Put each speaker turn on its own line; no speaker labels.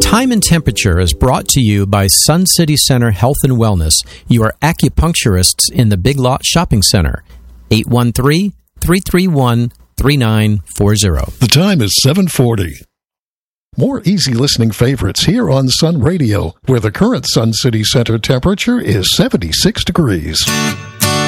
Time and Temperature is brought to you by Sun City Center Health and Wellness, your acupuncturists in the Big Lot Shopping Center. 813-331-3940.
The time is 7:40. More easy listening favorites here on Sun Radio, where the current Sun City Center temperature is 76 degrees.